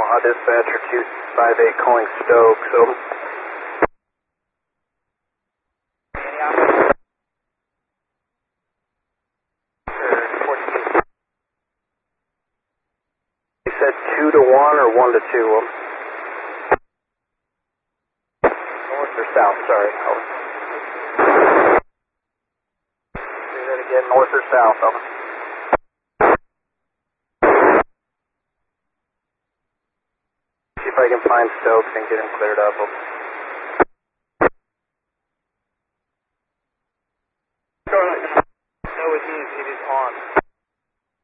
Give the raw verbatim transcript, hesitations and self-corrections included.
Omaha dispatcher two five eight calling Stokes, over. You said two to one or one to two? Um, north or south, sorry. Over. Say that again, north or south, over. See if I can find Stokes and get him cleared up. Over.